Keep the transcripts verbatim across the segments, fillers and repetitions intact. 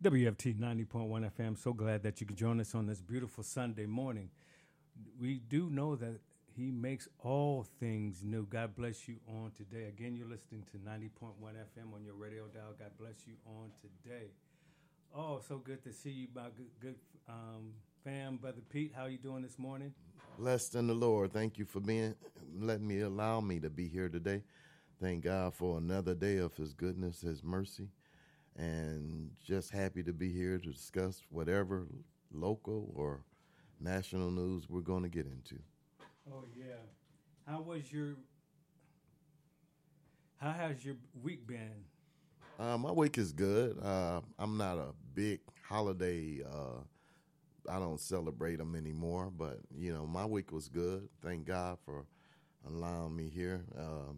W F T ninety point one F M. So glad that you could join us on this beautiful Sunday morning. We do know that He makes all things new. God bless you on today. Again, you're listening to ninety point one F M on your radio dial. God bless you on today. Oh, so good to see you, my good, good um, fam, Brother Pete. How you doing this morning? Blessed in the Lord. Thank you for being, letting me, allow me to be here today. Thank God for another day of His goodness, His mercy, and just happy to be here to discuss whatever local or national news we're going to get into. Oh yeah. How was your? How has your week been? Uh, my week is good. Uh, I'm not a big holiday. Uh, I don't celebrate them anymore, but you know, my week was good. Thank God for allowing me here. Um,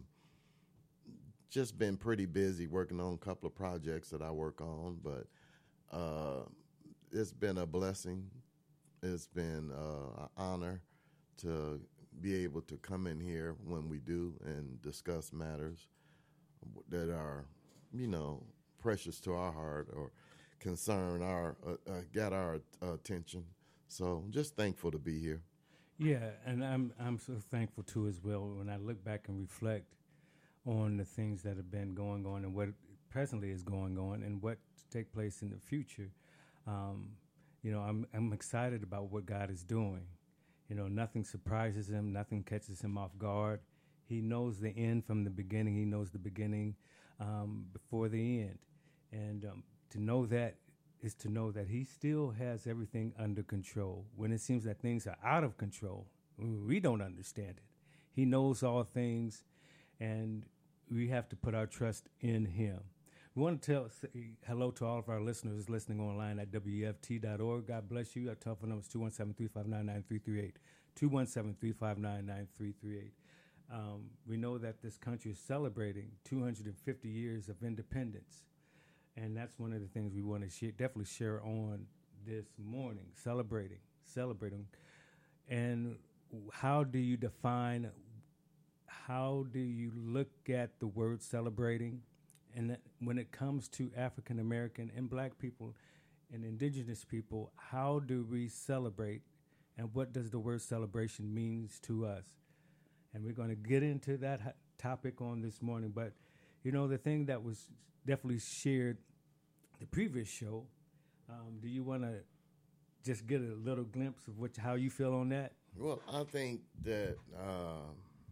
just been pretty busy working on a couple of projects that I work on, but uh, it's been a blessing. It's been uh, an honor to be able to come in here when we do and discuss matters that are, you know, precious to our heart or concern our, uh, uh, got our uh, attention. So I'm just thankful to be here. Yeah, and I'm I'm so thankful too as well when I look back and reflect on the things that have been going on and what presently is going on and what to take place in the future. Um, you know, I'm I'm excited about what God is doing. You know, nothing surprises Him, nothing catches Him off guard. He knows the end from the beginning. He knows the beginning um, before the end. And um, to know that is to know that He still has everything under control. When it seems that things are out of control, we don't understand it. He knows all things, and we have to put our trust in Him. We want to tell say hello to all of our listeners listening online at W F T dot org. God bless you. Our telephone number is two one seven, three five nine, nine three three eight, two one seven, three five nine, nine three three eight. Um, we know that this country is celebrating two hundred fifty years of independence, and that's one of the things we want to share, definitely share on this morning, celebrating, celebrating. And how do you define, how do you look at the word celebrating? And that when it comes to African American and black people and indigenous people, how do we celebrate, and what does the word celebration means to us? And we're going to get into that ha- topic on this morning. But, you know, the thing that was definitely shared the previous show, um, do you want to just get a little glimpse of what, how you feel on that? Well, I think that uh,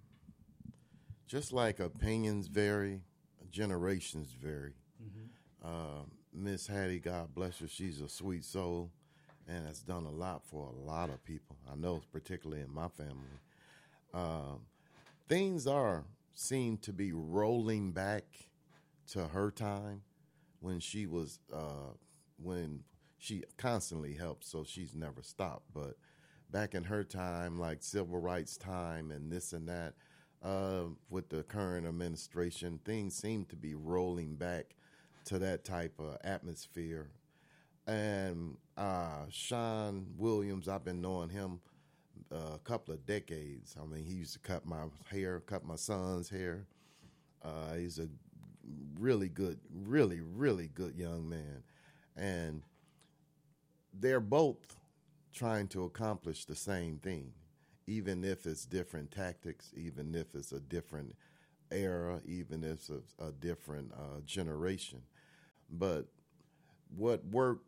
just like opinions vary, generations vary. Mm-hmm. Uh, Miss Hattie, God bless her, she's a sweet soul and has done a lot for a lot of people. I know, particularly in my family. Uh, things are seem to be rolling back to her time when she was uh, when she constantly helped, so she's never stopped. But back in her time, like civil rights time and this and that, uh, with the current administration, things seem to be rolling back to that type of atmosphere. And uh, Sean Williams, I've been knowing him Uh, a couple of decades. I mean, he used to cut my hair, cut my son's hair. Uh, he's a really good, really, really good young man. And they're both trying to accomplish the same thing, even if it's different tactics, even if it's a different era, even if it's a, a different uh, generation. But what worked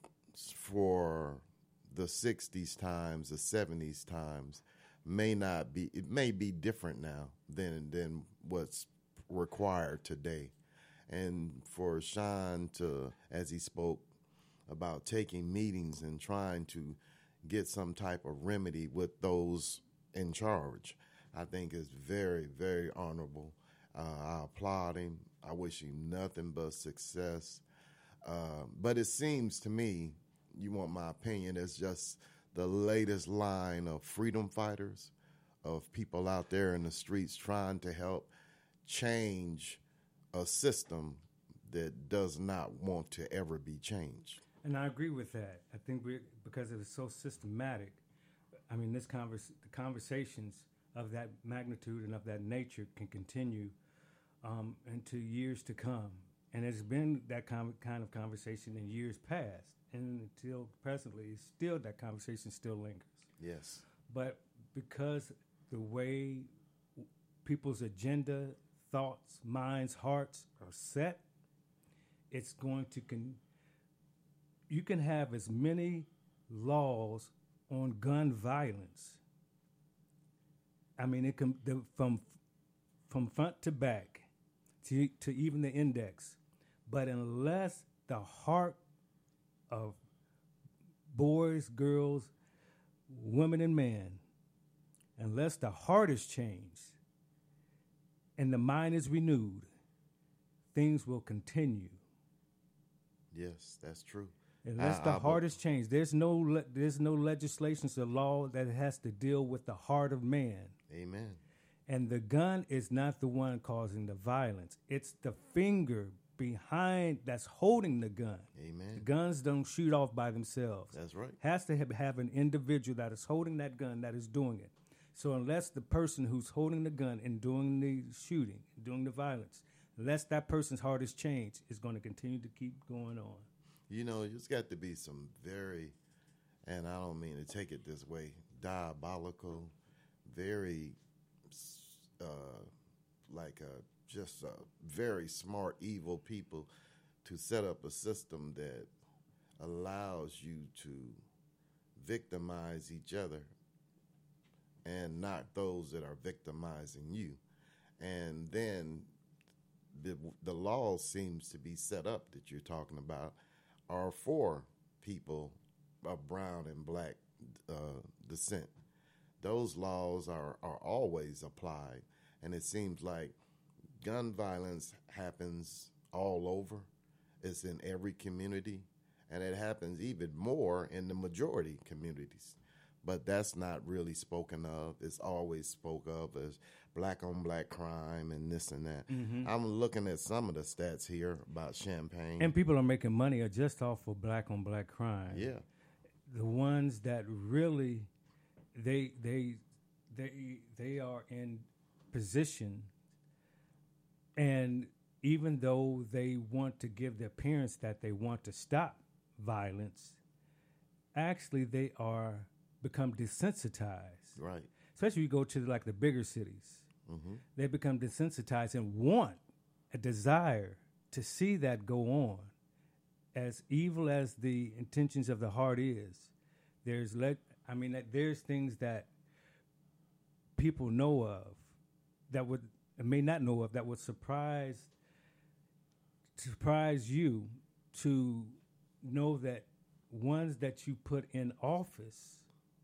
for the sixties times, the seventies times, may not be, it may be different now than than what's required today. And for Sean to, as he spoke about taking meetings and trying to get some type of remedy with those in charge, I think is very, very honorable. Uh, I applaud him. I wish him nothing but success. Uh, but it seems to me, you want my opinion, it's just the latest line of freedom fighters, of people out there in the streets trying to help change a system that does not want to ever be changed. And I agree with that. I think we, because it is so systematic, I mean, this converse, the conversations of that magnitude and of that nature can continue um, into years to come. And it's been that com- kind of conversation in years past. And until presently, still that conversation still lingers. Yes. But because the way people's agenda, thoughts, minds, hearts are set, it's going to con- you can have as many laws on gun violence. I mean, it can the, from from front to back, to to even the index, but unless the heart of boys, girls, women, and men, unless the heart is changed and the mind is renewed, things will continue. Yes, that's true. Unless I, the I, heart is changed, there's no le- there's no legislation or law that has to deal with the heart of man. Amen. And the gun is not the one causing the violence. It's the finger behind that's holding the gun. Amen. The guns don't shoot off by themselves. That's right. Has to have, have an individual that is holding that gun that is doing it. So unless the person who's holding the gun and doing the shooting, doing the violence, unless that person's heart is changed, it's going to continue to keep going on. You know, it's got to be some very, and I don't mean to take it this way, diabolical, very, uh, like a, just a very smart, evil people to set up a system that allows you to victimize each other and not those that are victimizing you. And then the, the law seems to be set up that you're talking about are for people of brown and black uh, descent. Those laws are, are always applied, and it seems like gun violence happens all over. It's in every community, and it happens even more in the majority communities. But that's not really spoken of. It's always spoke of as black-on-black crime and this and that. Mm-hmm. I'm looking at some of the stats here about Champaign. And people are making money just off of black-on-black crime. Yeah. The ones that really, they they they they are in position, and even though they want to give the appearance that they want to stop violence, actually they are become desensitized. Right. Especially you go to like the bigger cities. Mm-hmm. They become desensitized and want a desire to see that go on. As evil as the intentions of the heart is, there's le- I mean, there's things that people know of that would may not know of that would surprise surprise you to know that ones that you put in office,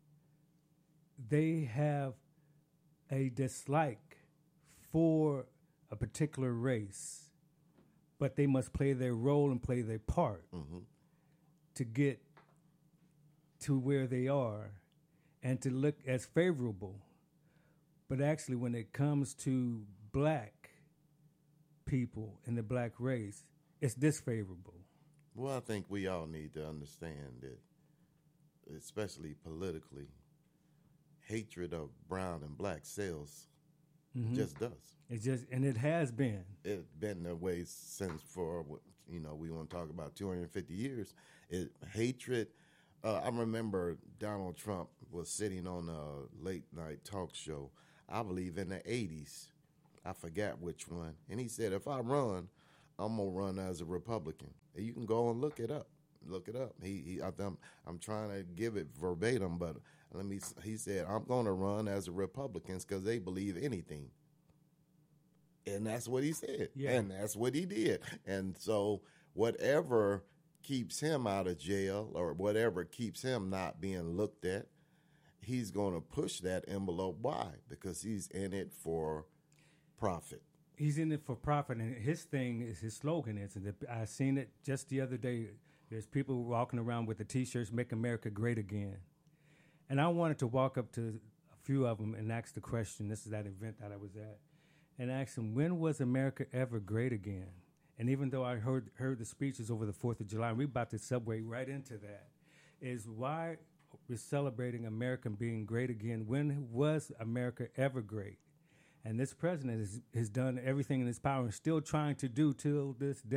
they have a dislike for a particular race, but they must play their role and play their part mm-hmm. to get to where they are and to look as favorable. But actually, when it comes to black people and the black race, it's disfavorable. Well, I think we all need to understand that, especially politically, hatred of brown and black sells. Mm-hmm. Just does. It just and it has been. It's been that way since for you know we want to talk about two hundred fifty years. It hatred. Uh, I remember Donald Trump was sitting on a late night talk show. I believe in the eighties. I forgot which one, and he said, "If I run, I'm gonna run as a Republican." And you can go and look it up. Look it up. He, he I'm, I'm trying to give it verbatim, but let me. He said, "I'm going to run as a Republican because they believe anything," and that's what he said, yeah. And that's what he did. And so, whatever keeps him out of jail or whatever keeps him not being looked at, he's going to push that envelope. Why? Because he's in it for profit. He's in it for profit, and his thing is his slogan is. And I seen it just the other day. There's people walking around with the T-shirts, "Make America Great Again." And I wanted to walk up to a few of them and ask the question, this is that event that I was at, and ask them, when was America ever great again? And even though I heard heard the speeches over the fourth of July, and we're about to segue right into that, is why we're celebrating America being great again. When was America ever great? And this president has, has done everything in his power and still trying to do till this day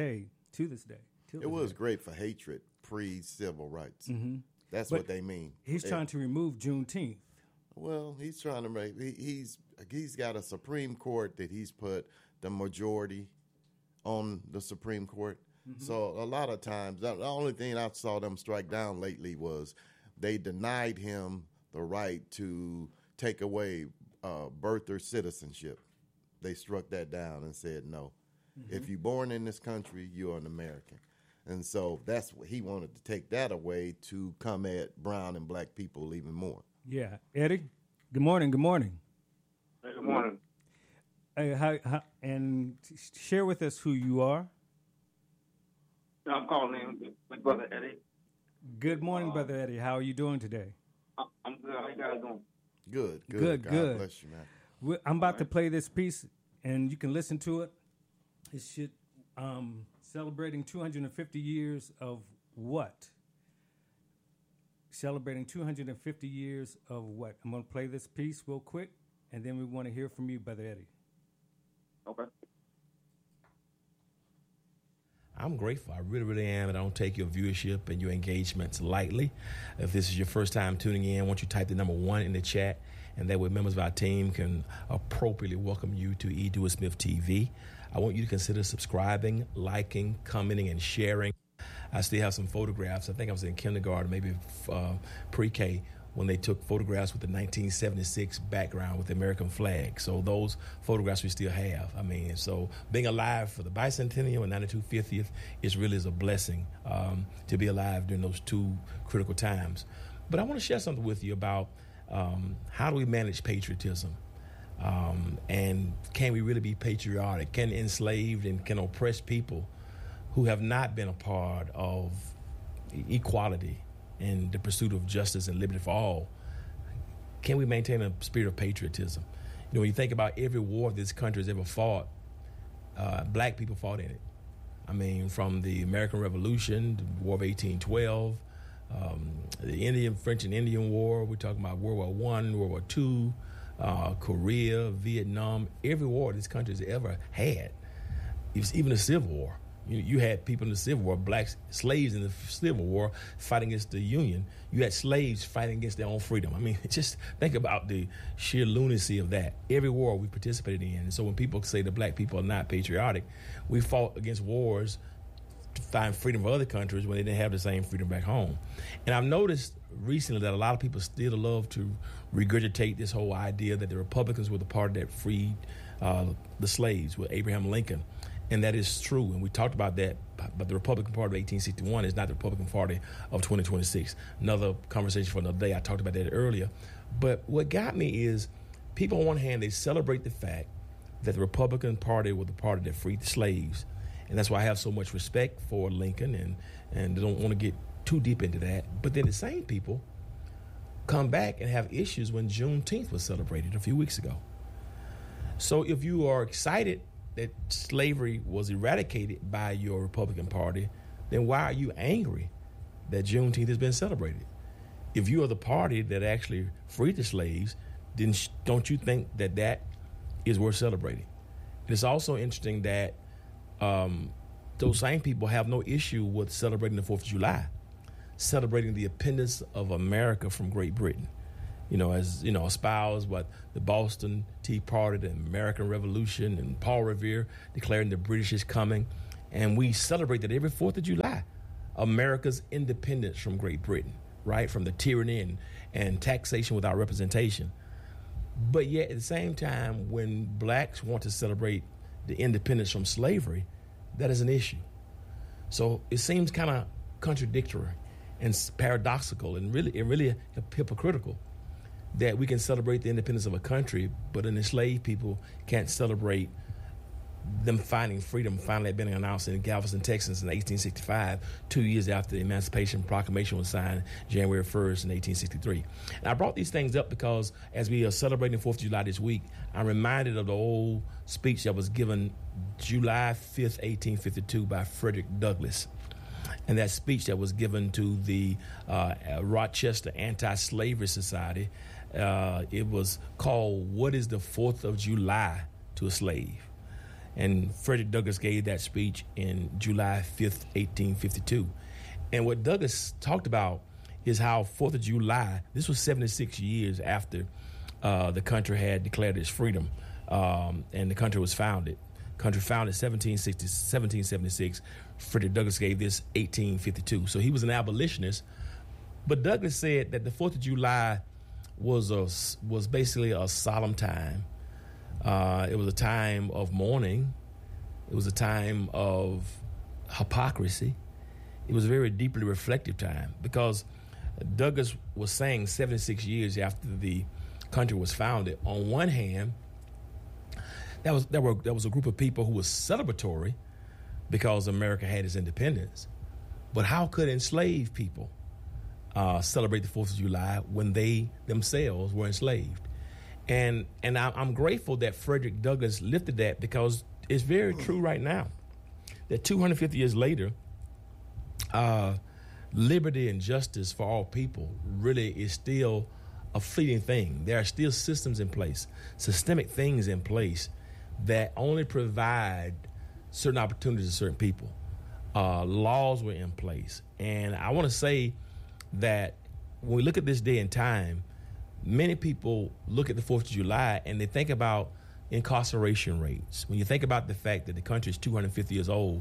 to this day. It was day. great for hatred pre-civil rights. Mm-hmm. That's but what they mean. He's they, trying to remove Juneteenth. Well, he's trying to make. He, he's he's got a Supreme Court that he's put the majority on the Supreme Court. Mm-hmm. So a lot of times, the only thing I saw them strike down lately was they denied him the right to take away uh, birth or citizenship. They struck that down and said no. Mm-hmm. If you're born in this country, you're an American. And so that's what he wanted to take that away to come at brown and black people even more. Yeah. Eddie, good morning. Good morning. Hey, good morning. Hey, how, how, and share with us who you are. I'm calling in with Brother Eddie. Good morning, uh, Brother Eddie. How are you doing today? I'm good. How you guys doing? Good, good. Good, God good. bless you, man. We're, I'm about right. to play this piece, and you can listen to it. It should um, celebrating two hundred fifty years of what? Celebrating two hundred fifty years of what? I'm going to play this piece real quick, and then we want to hear from you, Brother Eddie. Okay. I'm grateful. I really, really am. And I don't take your viewership and your engagements lightly. If this is your first time tuning in, I want you to type the number one in the chat, and that way members of our team can appropriately welcome you to E. Dewey Smith T V. I want you to consider subscribing, liking, commenting, and sharing. I still have some photographs. I think I was in kindergarten, maybe uh, pre-K, when they took photographs with the nineteen seventy-six background with the American flag. So those photographs we still have. I mean, so being alive for the bicentennial and ninety-two fiftieth is really is a blessing um, to be alive during those two critical times. But I want to share something with you about um, how do we manage patriotism? Um, and can we really be patriotic? Can enslaved and can oppressed people who have not been a part of equality and the pursuit of justice and liberty for all, can we maintain a spirit of patriotism? You know, when you think about every war this country has ever fought, uh, black people fought in it. I mean, from the American Revolution, the War of eighteen twelve, um, the Indian, French and Indian War. We're talking about World War One, World War Two, uh, Korea, Vietnam. Every war this country has ever had, even the Civil War. You, you had people in the Civil War, black slaves in the Civil War fighting against the Union. You had slaves fighting against their own freedom. I mean, just think about the sheer lunacy of that. Every war we participated in. And so when people say that black people are not patriotic, we fought against wars to find freedom for other countries when they didn't have the same freedom back home. And I've noticed recently that a lot of people still love to regurgitate this whole idea that the Republicans were the party that freed uh, the slaves with Abraham Lincoln. And that is true, and we talked about that, but the Republican Party of eighteen sixty-one is not the Republican Party of twenty twenty-six. Another conversation for another day. I talked about that earlier. But what got me is people, on one hand, they celebrate the fact that the Republican Party was the party that freed the slaves. And that's why I have so much respect for Lincoln, and, and don't want to get too deep into that. But then the same people come back and have issues when Juneteenth was celebrated a few weeks ago. So if you are excited that slavery was eradicated by your Republican Party, then why are you angry that Juneteenth has been celebrated? If you are the party that actually freed the slaves, then sh- don't you think that that is worth celebrating? It's also interesting that um, those same people have no issue with celebrating the fourth of July, celebrating the independence of America from Great Britain. You know, as, you know, espoused by the Boston Tea Party, the American Revolution, and Paul Revere declaring the British is coming. And we celebrate that every fourth of July, America's independence from Great Britain, right? From the tyranny and, and taxation without representation. But yet, at the same time, when blacks want to celebrate the independence from slavery, that is an issue. So it seems kind of contradictory and paradoxical and really, and really hypocritical that we can celebrate the independence of a country, but an enslaved people can't celebrate them finding freedom finally being announced in Galveston, Texas in eighteen sixty-five, two years after the Emancipation Proclamation was signed January first in eighteen sixty-three. And I brought these things up because as we are celebrating fourth of July this week, I'm reminded of the old speech that was given July fifth, eighteen fifty-two by Frederick Douglass. And that speech that was given to the uh, Rochester Anti-Slavery Society, uh, it was called, "What is the fourth of July to a Slave?" And Frederick Douglass gave that speech in July fifth, eighteen fifty-two. And what Douglass talked about is how fourth of July, this was seventy-six years after uh, the country had declared its freedom, um, and the country was founded. Country founded seventeen sixty, seventeen seventy-six. Frederick Douglass gave this eighteen fifty-two. So he was an abolitionist. But Douglass said that the fourth of July was a, was basically a solemn time. Uh, it was a time of mourning. It was a time of hypocrisy. It was a very deeply reflective time because Douglass was saying seventy-six years after the country was founded, on one hand, that was there were there was a group of people who was celebratory because America had its independence. But how could enslaved people uh, celebrate the fourth of July when they themselves were enslaved? And and I, I'm grateful that Frederick Douglass lifted that because it's very true right now that two hundred fifty years later, uh, liberty and justice for all people really is still a fleeting thing. There are still systems in place, systemic things in place that only provide certain opportunities to certain people. Uh, laws were in place. And I want to say that when we look at this day and time, many people look at the fourth of July and they think about incarceration rates. When you think about the fact that the country is two hundred fifty years old,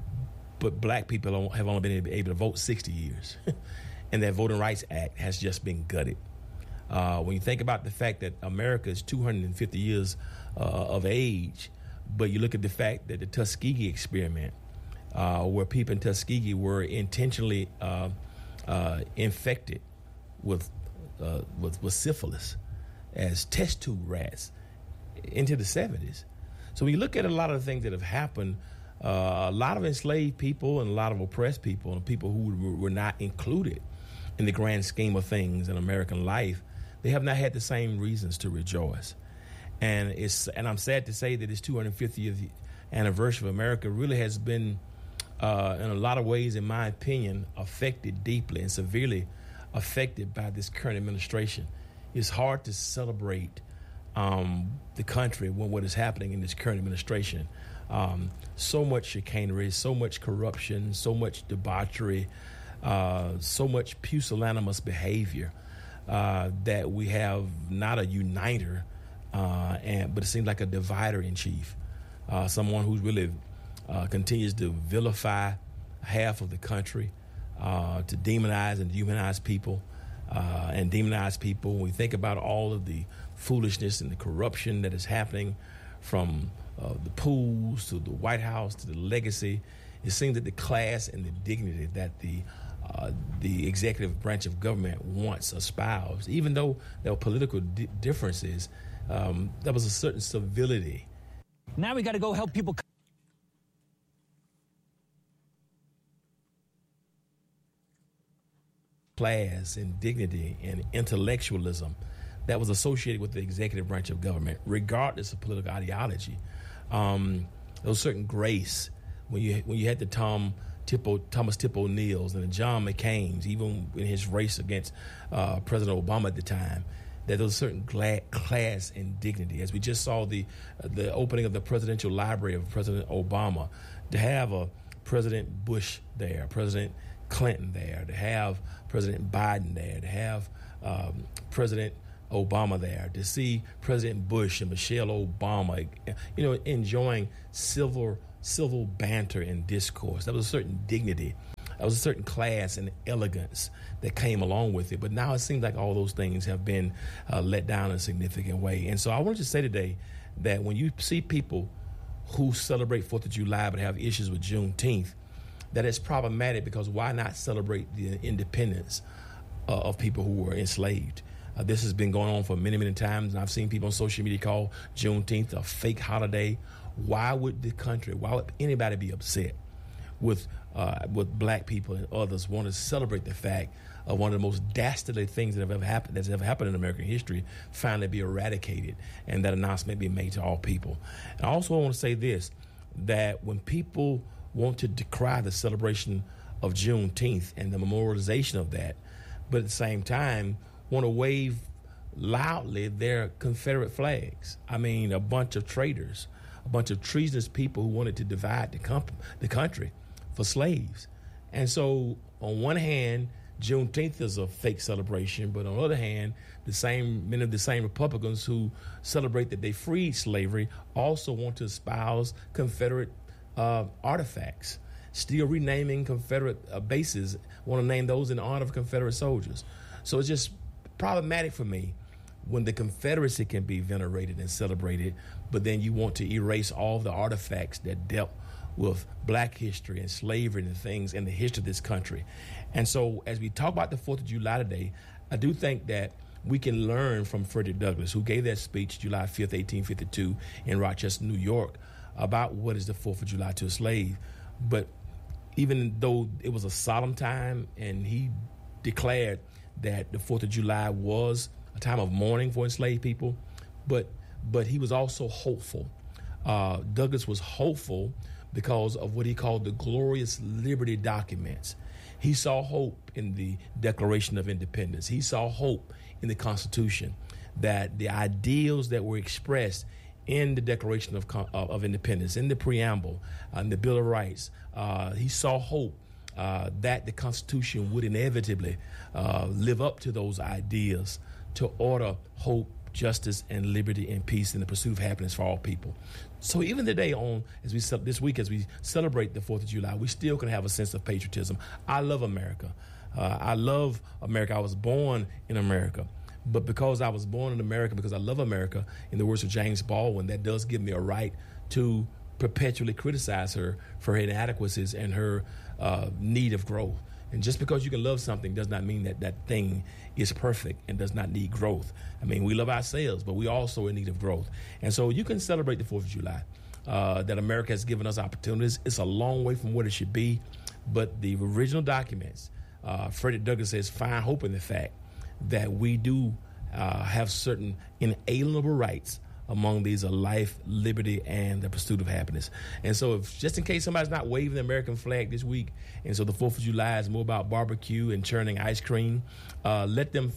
but black people have only been able to vote sixty years, and that Voting Rights Act has just been gutted. Uh, when you think about the fact that America is two hundred fifty years uh, of age, but you look at the fact that the Tuskegee experiment, uh, where people in Tuskegee were intentionally uh, uh, infected with, uh, with with syphilis as test tube rats into the seventies. So when you look at a lot of the things that have happened, uh, a lot of enslaved people and a lot of oppressed people and people who were not included in the grand scheme of things in American life, they have not had the same reasons to rejoice. And it's and I'm sad to say that this two hundred fiftieth anniversary of America really has been, uh, in a lot of ways, in my opinion, affected deeply and severely affected by this current administration. It's hard to celebrate um, the country when what is happening in this current administration. Um, so much chicanery, so much corruption, so much debauchery, uh, so much pusillanimous behavior. Uh, that we have not a uniter, uh, and but it seems like a divider in chief, uh, someone who really uh, continues to vilify half of the country, uh, to demonize and dehumanize people, uh, and demonize people. When we think about all of the foolishness and the corruption that is happening from uh, the pools to the White House to the legacy, it seems that the class and the dignity that the Uh, the executive branch of government once espoused, even though there were political di- differences, um, there was a certain civility. Now we got to go help people. Class and dignity and intellectualism that was associated with the executive branch of government, regardless of political ideology. Um, there was certain grace when you when you had the Tom. Tip o, Thomas Tip O'Neills and the John McCain's, even in his race against uh, President Obama at the time, that there was a certain gla- class and dignity. As we just saw the uh, the opening of the presidential library of President Obama, to have a President Bush there, President Clinton there, to have President Biden there, to have um, President Obama there, to see President Bush and Michelle Obama, you know, enjoying civil civil banter and discourse. There was a certain dignity. There was a certain class and elegance that came along with it. But now it seems like all those things have been uh, let down in a significant way. And so I wanted to say today that when you see people who celebrate fourth of July but have issues with Juneteenth, that it's problematic because why not celebrate the independence uh, of people who were enslaved? Uh, this has been going on for many, many times, and I've seen people on social media call Juneteenth a fake holiday. Why would the country, why would anybody be upset with uh, with black people and others want to celebrate the fact of one of the most dastardly things that have ever happened, that's ever happened in American history, finally be eradicated, and that announcement be made to all people? And I also want to say this, that when people want to decry the celebration of Juneteenth and the memorialization of that, but at the same time want to wave loudly their Confederate flags. I mean, a bunch of traitors, a bunch of treasonous people who wanted to divide the, comp- the country for slaves. And so on one hand, Juneteenth is a fake celebration, but on the other hand, the same many of the same Republicans who celebrate that they freed slavery also want to espouse Confederate uh, artifacts, still renaming Confederate uh, bases, want to name those in honor of Confederate soldiers. So it's just problematic for me when the Confederacy can be venerated and celebrated, but then you want to erase all the artifacts that dealt with black history and slavery and things in the history of this country. And so as we talk about the fourth of July today, I do think that we can learn from Frederick Douglass, who gave that speech July fifth, eighteen fifty-two in Rochester, New York, about what is the fourth of July to a slave. But even though it was a solemn time and he declared that the fourth of July was a time of mourning for enslaved people, but but he was also hopeful. Uh, Douglass was hopeful because of what he called the glorious liberty documents. He saw hope in the Declaration of Independence. He saw hope in the Constitution, that the ideals that were expressed in the Declaration of, of, of Independence, in the preamble, uh, in the Bill of Rights, uh, he saw hope uh, that the Constitution would inevitably uh, live up to those ideas to order hope, justice, and liberty and peace in the pursuit of happiness for all people. So even today, on as we this week, as we celebrate the fourth of July, we still can have a sense of patriotism. I love America. Uh, I love America. I was born in America. But because I was born in America, because I love America, in the words of James Baldwin, that does give me a right to perpetually criticize her for her inadequacies and her uh, need of growth. And just because you can love something does not mean that that thing is perfect and does not need growth. I mean, we love ourselves, but we also in need of growth. And so you can celebrate the fourth of July, uh, that America has given us opportunities. It's a long way from what it should be, but the original documents, uh, Frederick Douglass says, find hope in the fact that we do uh, have certain inalienable rights. Among these are life, liberty, and the pursuit of happiness. And so if just in case somebody's not waving the American flag this week, and so the fourth of July is more about barbecue and churning ice cream, uh, let them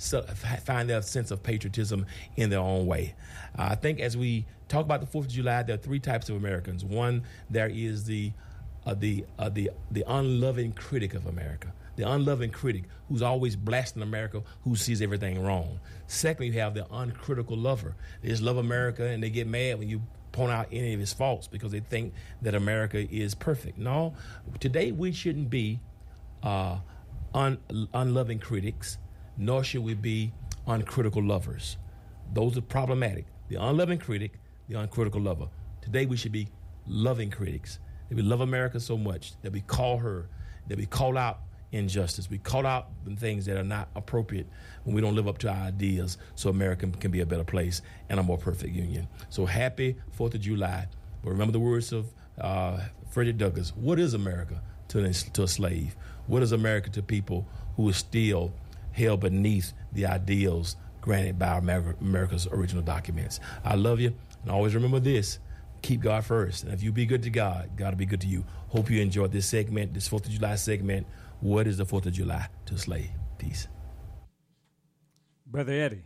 f- find their sense of patriotism in their own way. Uh, I think as we talk about the fourth of July, there are three types of Americans. One, there is the uh, the uh, the the unloving critic of America. The unloving critic who's always blasting America, who sees everything wrong. Secondly, you have the uncritical lover. They just love America and they get mad when you point out any of his faults because they think that America is perfect. No, today we shouldn't be uh, un- unloving critics, nor should we be uncritical lovers. Those are problematic. The unloving critic, the uncritical lover. Today we should be loving critics. That we love America so much that we call her, that we call out injustice. We call out the things that are not appropriate when we don't live up to our ideas so America can be a better place and a more perfect union. So happy fourth of July. But remember the words of uh, Frederick Douglass. What is America to, an, to a slave? What is America to people who are still held beneath the ideals granted by America, America's original documents? I love you. And always remember this. Keep God first. And if you be good to God, God will be good to you. Hope you enjoyed this segment, this fourth of July segment. What is the fourth of July to a slave? Peace. Brother Eddie.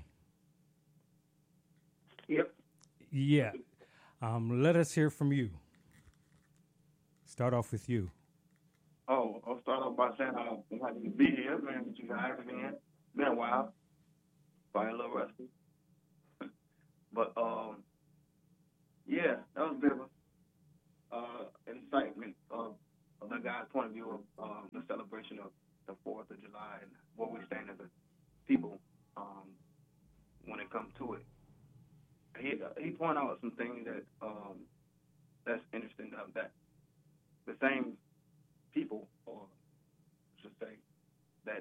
Yep. Yeah. Um, let us hear from you. Start off with you. Oh, I'll start off by saying uh, I'm happy to be here, man, with you guys again. Been a while. Probably a little rusty. But, um, yeah, that was a bit of a uh, incitement of, of the guy's point of view of um, the celebration of the fourth of July and what we stand as a people um, when it comes to it. He he pointed out some things that um, that's interesting uh, that the same people, or I should say, that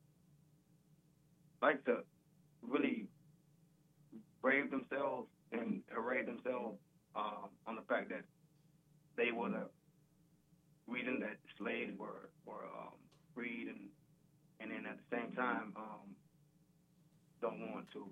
like to really brave themselves and array themselves um, on the fact that they were the reason that slaves were were um, freed, and and then at the same time um, don't want to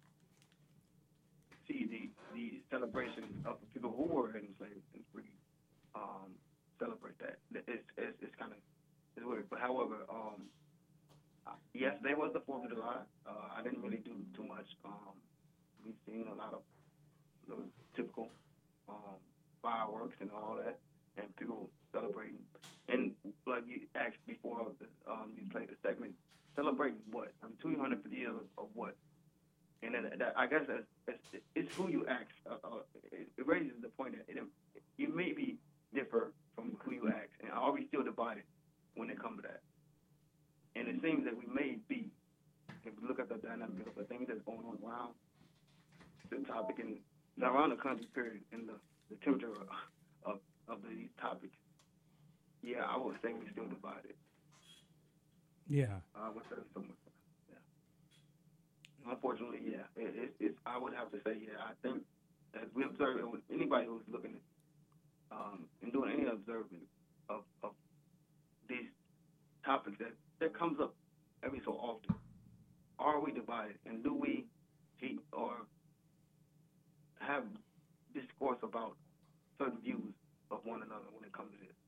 see the the celebration of the people who were enslaved and freed um, celebrate that. It's it's, it's kind of it's weird, but however, um, yesterday was the fourth of July. Uh, I didn't really do too much. Um, we've seen a lot of the typical. Um, fireworks and all that, and people celebrating. And like you asked before, um, you played the segment, celebrating what? I mean, two hundred fifty years of what? And then that, I guess that's, that's, it's who you ask. Uh, uh, it, it raises the point that it, you may be differ from who you ask, and are we still divided when it comes to that? And it seems that we may be, if we look at the dynamic of the things that's going on around the topic and around the country, period, and the, the temperature of, of, of these topics, yeah, I would say we're still divided. Yeah. I would say so much. Yeah. Unfortunately, yeah. It, it, it's, I would have to say, yeah, I think as we observe, it, anybody who's looking at um, and doing any observing of, of these topics that, that comes up every so often, are we divided? And do we heat or have discourse about certain views of one another when it comes to this?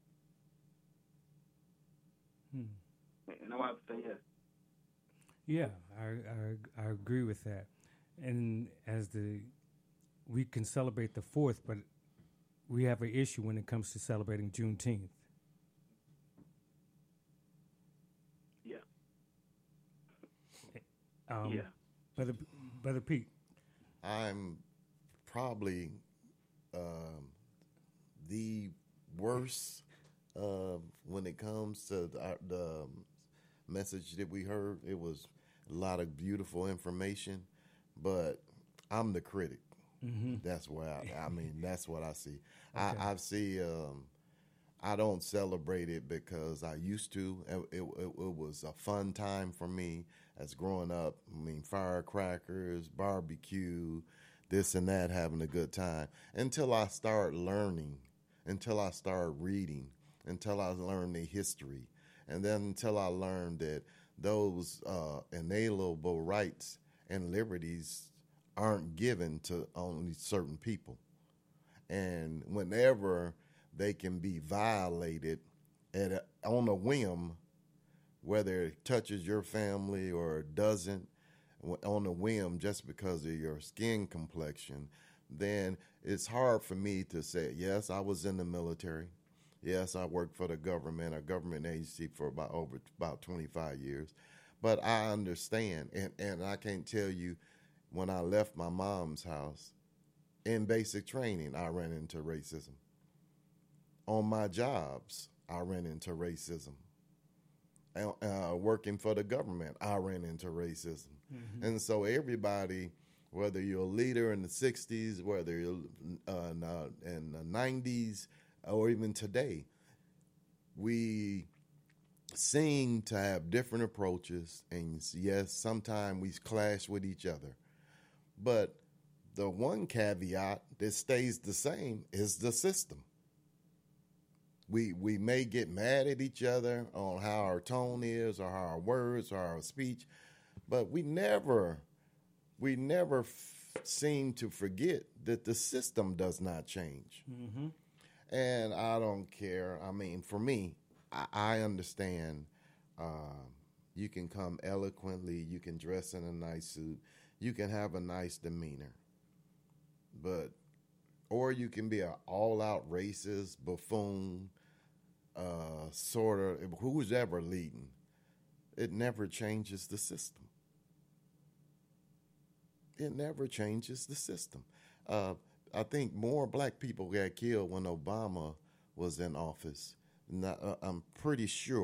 Hmm. And I would have to say yes. Yeah, I, I I agree with that. And as the we can celebrate the fourth, but we have an issue when it comes to celebrating Juneteenth. Yeah. Um, yeah. Brother, Brother Pete. I'm probably um, the worst uh, when it comes to the, the message that we heard. It was a lot of beautiful information, but I'm the critic. Mm-hmm. That's where I, I mean, that's what I see. Okay. I, I see. Um, I don't celebrate it because I used to. It, it, it was a fun time for me as growing up. I mean, firecrackers, barbecue, this and that, having a good time. Until I start learning, until I start reading, until I learned the history, and then until I learned that those uh, inalienable rights and liberties aren't given to only certain people. And whenever they can be violated at a, on a whim, whether it touches your family or it doesn't, on a whim just because of your skin complexion, then it's hard for me to say, yes, I was in the military. Yes, I worked for the government, a government agency for about over about twenty-five years. But I understand, and, and I can't tell you, when I left my mom's house, in basic training, I ran into racism. On my jobs, I ran into racism. Uh, working for the government, I ran into racism. Mm-hmm. And so everybody, whether you're a leader in the sixties, whether you're uh, in, uh, in the nineties, or even today, we seem to have different approaches. And yes, sometimes we clash with each other. But the one caveat that stays the same is the system. We we may get mad at each other on how our tone is or how our words or our speech, but we never, we never f- seem to forget that the system does not change. Mm-hmm. And I don't care. I mean, for me, I, I understand uh, you can come eloquently, you can dress in a nice suit, you can have a nice demeanor, but or you can be an all-out racist, buffoon, uh, sort of, who's ever leading. It never changes the system. It never changes the system. Uh, I think more black people got killed when Obama was in office. Not, uh, I'm pretty sure